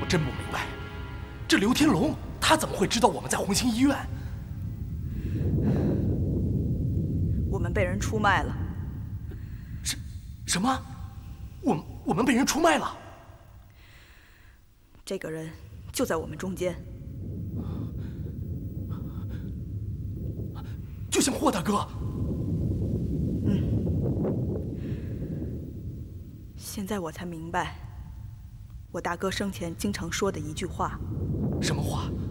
我真不明白，这刘天龙他怎么会知道我们在红星医院？ 我们被人出卖了。 什么？我们被人出卖了？ 这个人就在我们中间。 就像霍大哥。 现在我才明白，我大哥生前经常说的一句话。 什么话？